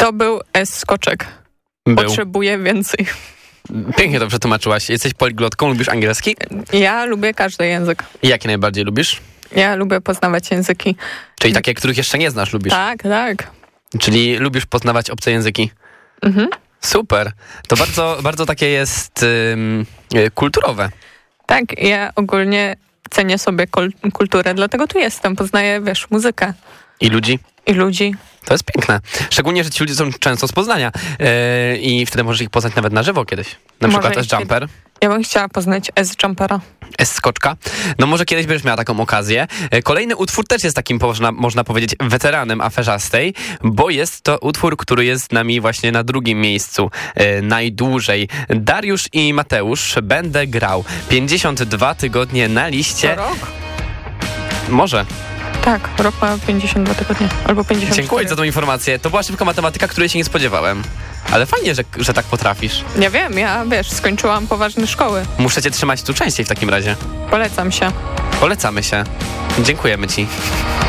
To był skoczek. Potrzebuję więcej. Pięknie to przetłumaczyłaś. Jesteś poliglotką, lubisz angielski? Ja lubię każdy język. I jaki najbardziej lubisz? Ja lubię poznawać języki. Czyli takie, których jeszcze nie znasz, lubisz? Tak. Czyli lubisz poznawać obce języki? Mhm. Super. To bardzo, bardzo takie jest kulturowe. Tak, ja ogólnie cenię sobie kulturę, dlatego tu jestem. Poznaję, muzykę. I ludzi? I ludzi. To jest piękne. Szczególnie, że ci ludzie są często z Poznania. I wtedy możesz ich poznać nawet na żywo kiedyś. Na przykład S-Jumper. Ja bym chciała poznać S-Jumpera. S-Skoczka. No może kiedyś będziesz miała taką okazję. Kolejny utwór też jest takim, można powiedzieć, weteranem aferzastej, bo jest to utwór, który jest z nami właśnie na drugim miejscu najdłużej. Dariusz i Mateusz, Będę grał. 52 tygodnie na liście. To rok? Może. Tak, rok ma 52 tygodnie. Albo 54. Dziękuję za tą informację. To była szybka matematyka, której się nie spodziewałem. Ale fajnie, że tak potrafisz. Ja wiem, skończyłam poważne szkoły. Muszę cię trzymać tu częściej w takim razie. Polecam się. Polecamy się. Dziękujemy ci.